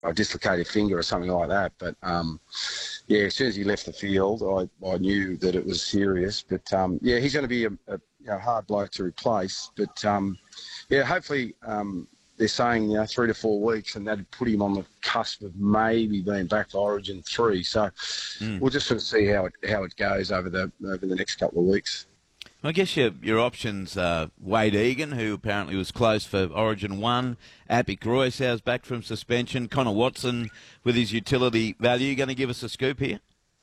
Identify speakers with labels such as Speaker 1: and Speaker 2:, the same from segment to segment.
Speaker 1: a dislocated finger or something like that. But, yeah, as soon as he left the field, I knew that it was serious. But, yeah, he's going to be a hard bloke to replace. But, yeah, hopefully they're saying 3 to 4 weeks, and that'd put him on the cusp of maybe being back to Origin 3. So we'll just sort of see how it goes over the next couple of weeks.
Speaker 2: I guess your options are Wade Egan, who apparently was close for Origin 1, Apik Royce's back from suspension, Connor Watson with his utility value. You going to give us a scoop here?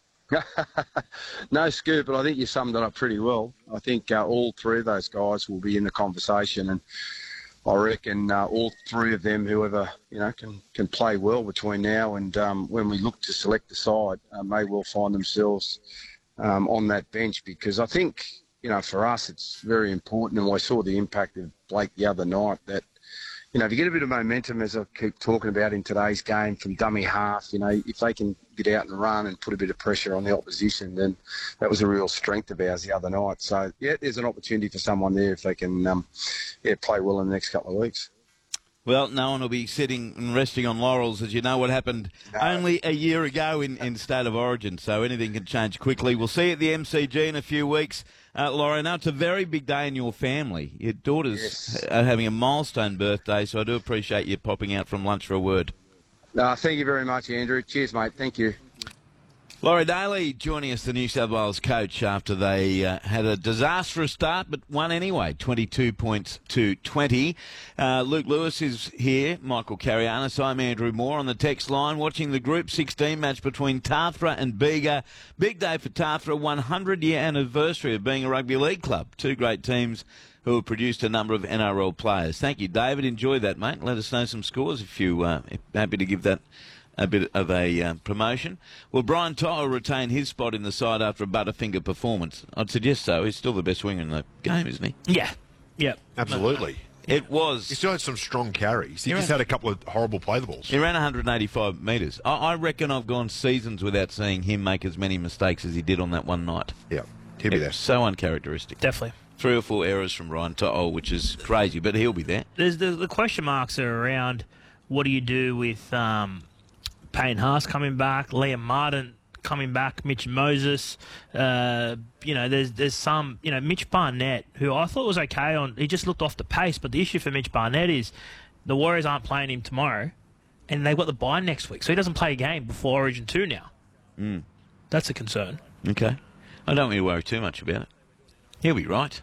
Speaker 1: No scoop, but I think you summed it up pretty well. I think all three of those guys will be in the conversation, and I reckon all three of them, whoever can play well between now and when we look to select the side, may well find themselves on that bench, because I think, for us, it's very important, and I saw the impact of Blake the other night, that, if you get a bit of momentum, as I keep talking about in today's game, from dummy half, if they can get out and run and put a bit of pressure on the opposition, then that was a real strength of ours the other night. So, yeah, there's an opportunity for someone there if they can play well in the next couple of weeks.
Speaker 2: Well, no one will be sitting and resting on laurels, as you know what happened only a year ago in State of Origin, so anything can change quickly. We'll see you at the MCG in a few weeks. Laurie, now it's a very big day in your family. Your daughter's having a milestone birthday, so I do appreciate you popping out from lunch for a word.
Speaker 1: Thank you very much, Andrew. Cheers, mate. Thank you.
Speaker 2: Laurie Daly joining us, the New South Wales coach, after they had a disastrous start, but won anyway, 22 points to 20. Luke Lewis is here, Michael Carianis. I'm Andrew Moore on the text line, watching the Group 16 match between Tathra and Bega. Big day for Tathra, 100-year anniversary of being a rugby league club. Two great teams who have produced a number of NRL players. Thank you, David. Enjoy that, mate. Let us know some scores if you're happy to give that a bit of a promotion. Well, Brian To'o retained his spot in the side after a Butterfinger performance. I'd suggest so. He's still the best winger in the game, isn't he?
Speaker 3: Yeah. Yeah.
Speaker 4: Absolutely.
Speaker 2: It was.
Speaker 4: He still had some strong carries. He just had a couple of horrible play the balls.
Speaker 2: He ran 185 metres. I reckon I've gone seasons without seeing him make as many mistakes as he did on that one night.
Speaker 4: Yeah, he'll be there.
Speaker 2: So uncharacteristic.
Speaker 3: Definitely.
Speaker 2: 3 or 4 errors from Ryan To'o, which is crazy, but he'll be there.
Speaker 3: There's the question marks are around what do you do with Payne Haas coming back, Liam Martin coming back, Mitch Moses. There's some, Mitch Barnett, who I thought was okay he just looked off the pace, but the issue for Mitch Barnett is the Warriors aren't playing him tomorrow, and they've got the bye next week, so he doesn't play a game before Origin 2 now. That's a concern.
Speaker 2: Okay. I don't really worry too much about it. He'll be right.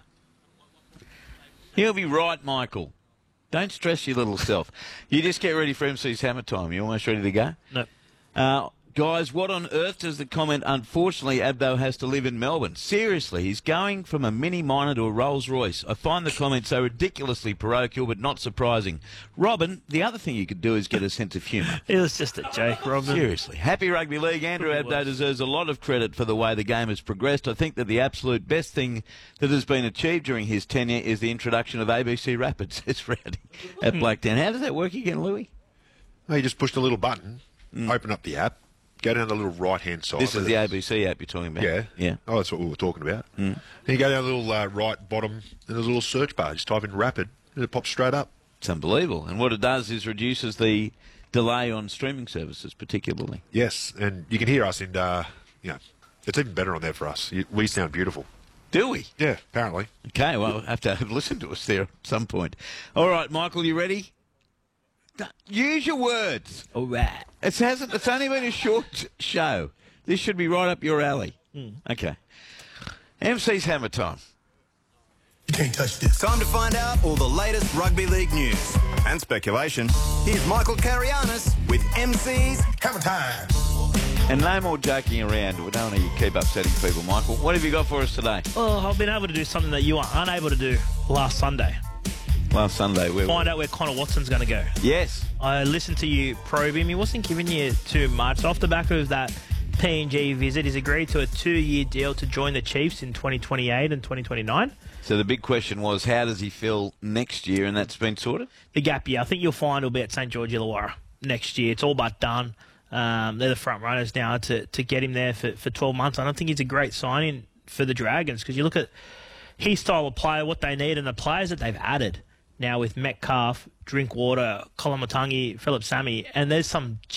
Speaker 2: He'll be right, Michael. Don't stress your little self. You just get ready for MC's Hammer Time. You almost ready to go?
Speaker 3: No.
Speaker 2: Guys, what on earth does the comment, unfortunately, Abdo has to live in Melbourne? Seriously, he's going from a Mini Minor to a Rolls Royce. I find the comment so ridiculously parochial, but not surprising. Robin, the other thing you could do is get a sense of humour.
Speaker 3: It was just a joke, Robin.
Speaker 2: Seriously. Happy Rugby League. Andrew Abdo deserves a lot of credit for the way the game has progressed. I think that the absolute best thing that has been achieved during his tenure is the introduction of ABC Rapid, says Rowdy at Blacktown. How does that work again, Louis?
Speaker 4: Well, you just pushed a little button, open up the app, go down the little right-hand side.
Speaker 2: This is the ABC app you're talking about?
Speaker 4: Yeah.
Speaker 2: Yeah.
Speaker 4: Oh, that's what we were talking about. Then you go down the little right bottom, and there's a little search bar. Just type in Rapid, and it pops straight up.
Speaker 2: It's unbelievable. And what it does is reduces the delay on streaming services, particularly.
Speaker 4: Yes, and you can hear us in, it's even better on there for us. We sound beautiful.
Speaker 2: Do we?
Speaker 4: Yeah, apparently.
Speaker 2: Okay, well, I'll have to listen to us there at some point. All right, Michael, you ready? Use your words.
Speaker 3: All right.
Speaker 2: It's only been a short show. This should be right up your alley. Okay. MC's Hammer Time.
Speaker 5: You can't touch this.
Speaker 6: Time to find out all the latest rugby league news and speculation. Here's Michael Carianis with MC's
Speaker 5: Hammer Time.
Speaker 2: And no more joking around. We don't want to keep upsetting people, Michael. What have you got for us today?
Speaker 3: Well, I've been able to do something that you were unable to do last Sunday.
Speaker 2: Last Sunday.
Speaker 3: Find out where Connor Watson's going to go.
Speaker 2: Yes.
Speaker 3: I listened to you probe him. He wasn't giving you too much. So off the back of that PNG visit, he's agreed to a 2-year deal to join the Chiefs in 2028 and 2029.
Speaker 2: So the big question was, how does he feel next year? And that's been sorted?
Speaker 3: The gap year. I think you'll find he'll be at St. George Illawarra next year. It's all but done. They're the front runners now to get him there for 12 months. I don't think he's a great signing for the Dragons because you look at his style of player, what they need, and the players that they've added. now with Metcalf, Drinkwater, Kolomatangi, Philip Sammy, and there's some